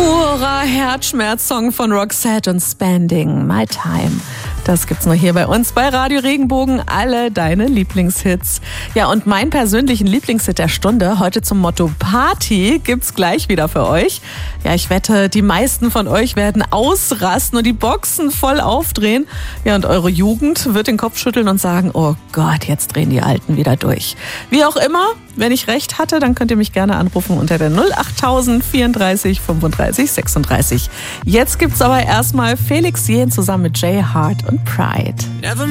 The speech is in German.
Purer Herzschmerz-Song von Roxette und Spending My Time. Das gibt's nur hier bei uns bei Radio Regenbogen. Alle deine Lieblingshits. Ja, und meinen persönlichen Lieblingshit der Stunde, heute zum Motto Party, gibt's gleich wieder für euch. Ja, ich wette, die meisten von euch werden ausrasten und die Boxen voll aufdrehen. Ja, und eure Jugend wird den Kopf schütteln und sagen, oh Gott, jetzt drehen die Alten wieder durch. Wie auch immer, wenn ich recht hatte, dann könnt ihr mich gerne anrufen unter der 08000 34 35 36. Jetzt gibt's aber erstmal Felix Jähn zusammen mit Jay Hart und Pride.